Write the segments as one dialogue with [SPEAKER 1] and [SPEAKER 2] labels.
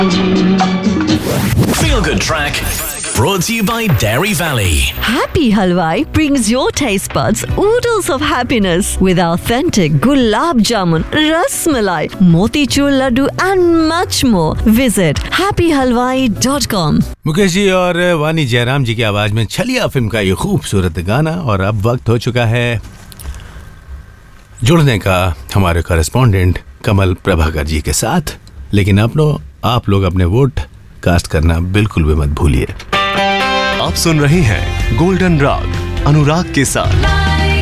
[SPEAKER 1] Feel Good Track brought to you by Dairy Valley.
[SPEAKER 2] Happy Halwai brings your taste buds oodles of happiness with authentic gulab jamun, ras malai, motichur laddu and much more. Visit happyhalwai.com.
[SPEAKER 3] Mukesh ji और वानी जयराम जी की आवाज में छलिया film का ये खूबसूरत गाना। और अब वक्त हो चुका है जुड़ने का हमारे कॉरेस्पॉन्डेंट कमल प्रभाकर जी के साथ। लेकिन आप लोग अपने वोट कास्ट करना बिल्कुल भी मत भूलिए।
[SPEAKER 4] आप सुन रहे हैं गोल्डन राग अनुराग के साथ।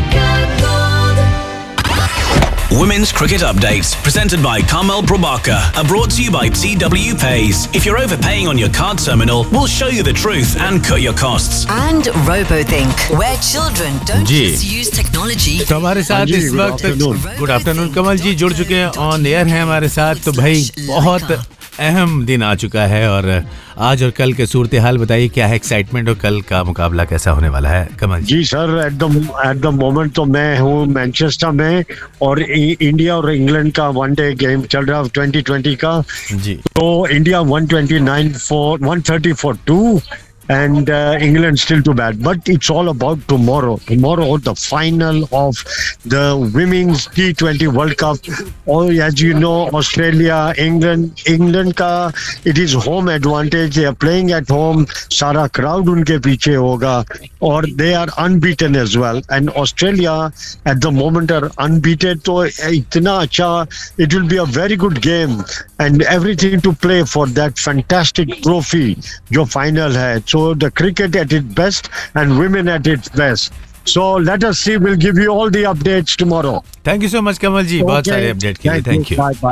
[SPEAKER 1] Women's Cricket Updates presented by Kamal Prabhakar are brought to you by TW Pays. If you're overpaying on your card terminal, we'll show you the truth and cut your costs.
[SPEAKER 5] And RoboThink, where children don't just use technology.
[SPEAKER 3] तो हमारे साथ इस वक्त good afternoon कमल जी जुड़ चुके हैं, on air हैं हमारे साथ। तो भाई बहुत अहम दिन आ चुका है और आज और कल के सूरत हाल बताइए, क्या है एक्साइटमेंट और कल का मुकाबला कैसा होने वाला है कमल जी?
[SPEAKER 6] जी सर, एट द मोमेंट तो मैं हूँ मैनचेस्टर में और इंडिया और इंग्लैंड का वनडे गेम चल रहा है 2020 का जी। तो India 130 for 2 and England still too bad. But it's all about tomorrow. Tomorrow, the final of the Women's T20 World Cup. Or as you know, Australia, England का it is home advantage. They are playing at home. सारा crowd उनके पीछे होगा और they are unbeaten as well. And Australia at the moment are unbeaten. तो इतना अच्छा, it will be a very good game and everything to play for that fantastic trophy जो final है. So the cricket at its best and women at its best. So let us see. We'll give you all the updates tomorrow.
[SPEAKER 3] Thank you so much कमल जी, बहुत सारे update के लिए thank you.
[SPEAKER 6] Bye.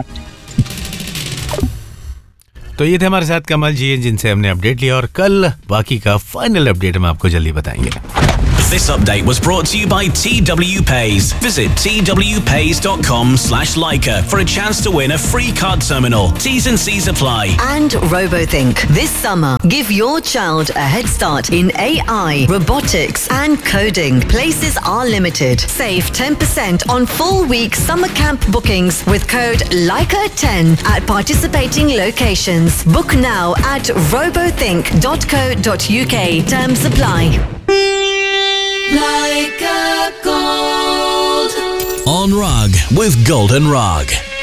[SPEAKER 3] तो ये थे हमारे साथ कमल जी जिनसे हमने अपडेट लिया और कल बाकी का फाइनल अपडेट हम आपको जल्दी बताएंगे।
[SPEAKER 1] This update was brought to you by TW Pays. Visit twpays.com/Leica for a chance to win a free card terminal. T's and C's apply.
[SPEAKER 5] And RoboThink, this summer, give your child a head start in AI, robotics and coding. Places are limited. Save 10% on full week summer camp bookings with code Leica10 at participating locations. Book now at robothink.co.uk. Terms apply.
[SPEAKER 1] Like a gold. On Rug with Golden Rug.